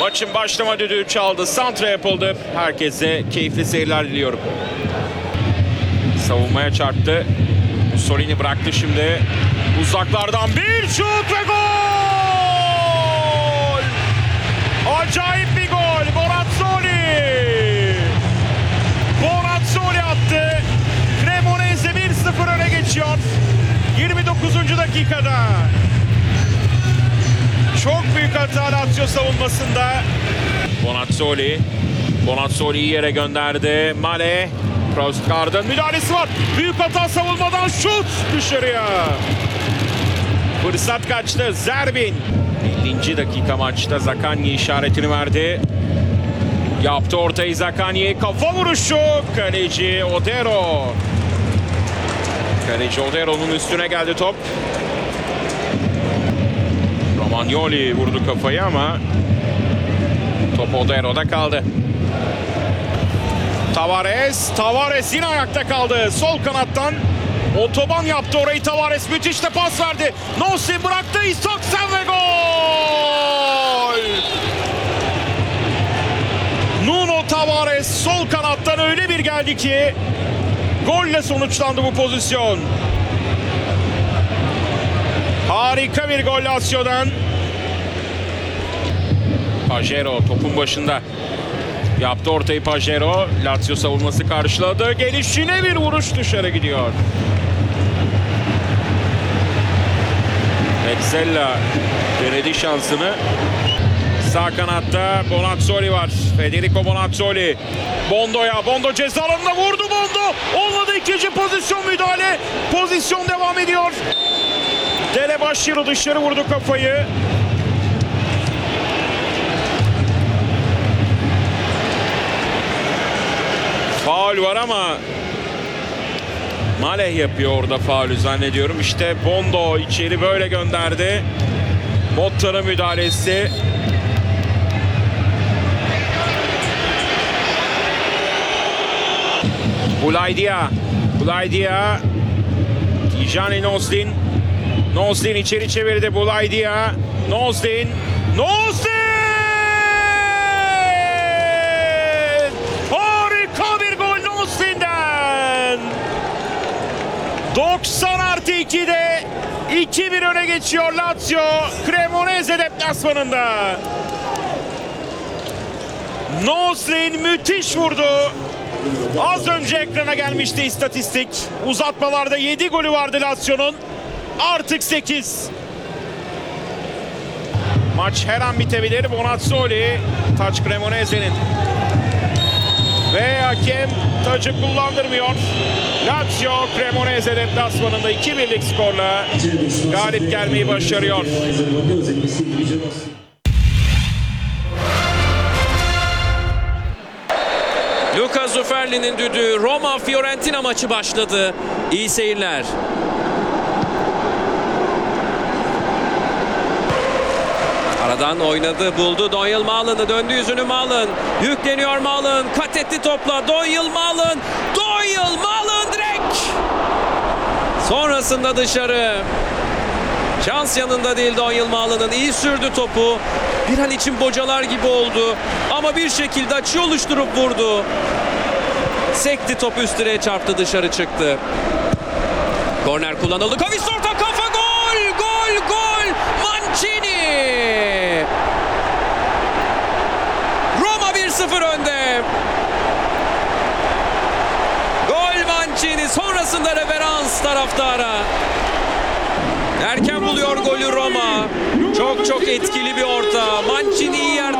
Maçın başlama düdüğü çaldı. Santra yapıldı. Herkese keyifli seyirler diliyorum. Savunmaya çarptı. Mussolini bıraktı şimdi. Uzaklardan bir şut ve gol! Acayip bir gol. Bonazzoli attı. Cremonese 1-0 öne geçiyor. 29. dakikada. Çok büyük hata Lazio savunmasında. Bonazzoli iyi yere gönderdi. Male. Prostgard'ın müdahalesi var. Büyük hata savunmadan şut dışarıya. Fırsat kaçtı. Zerbin. 50. dakika maçta Zaccagni işaretini verdi. Yaptı ortayı Zaccagni. Kafa vuruşu. Kaleci Odero'nun üstüne geldi top. Romagnoli vurdu kafayı ama top Odero'da kaldı. Tavares yine ayakta kaldı. Sol kanattan otoban yaptı orayı Tavares. Müthiş de pas verdi. Nossi bıraktı. Isaksen ve gol! Nuno Tavares sol kanattan öyle bir geldi ki golle sonuçlandı bu pozisyon. Harika bir gol Lazio'dan. Pajero topun başında. Yaptı ortayı Pajero. Lazio savunması karşıladı. Gelişine bir vuruş dışarı gidiyor. Mezzella denedi şansını. Sağ kanatta Bonazzoli var. Federico Bonazzoli. Bondo ceza alanına vurdu Bondo. Olmadı, ikinci pozisyon müdahale. Pozisyon devam ediyor. Dele Bashiru dışarı vurdu kafayı. Faul var ama Maleh yapıyor orada faulü zannediyorum. İşte Bondo içeri böyle gönderdi. Motta'nın müdahalesi. Bulaidia. Tijani Noslin içeri çevirdi. Bulaidia. Noslin. Harika bir gol Noslin'den. 90+2'de 2-1 öne geçiyor Lazio. Cremonese deplasmanında. Noslin müthiş vurdu. Az önce ekrana gelmişti istatistik. Uzatmalarda 7 golü vardı Lazio'nun. Artık 8. Maç her an bitebilir. Bonazzoli. Taç Cremonese'nin. Ve hakem tacı kullandırmıyor. Lazio Cremonese deplasmanında 2-1'lik skorla galip gelmeyi başarıyor. Luca Zuferli'nin düdüğü. Roma-Fiorentina maçı başladı. İyi seyirler. Aradan oynadı, buldu Donyell Malen'ı, döndü yüzünü Malen. Yükleniyor Malen, kat etti topla. Donyell Malen direkt. Sonrasında dışarı. Şans yanında değil Donyell Malen'ın. İyi sürdü topu. Bir an için bocalar gibi oldu. Ama bir şekilde açı oluşturup vurdu. Sekti, top üst direğe çarptı, dışarı çıktı. Korner kullanıldı. Kavis orta, kafa, gol! Mancini! Roma 1-0 önde. Gol Mancini. Sonrasında reverans taraftara. Erken buluyor golü Roma. Çok etkili bir orta. Mancini iyi yer